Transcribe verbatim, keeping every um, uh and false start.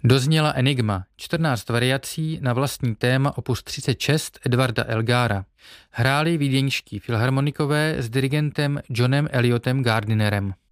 Dozněla Enigma, čtrnáct variací na vlastní téma opus třicet šest Edvarda Elgara. Hráli vídeňští filharmonikové s dirigentem Johnem Eliotem Gardinerem.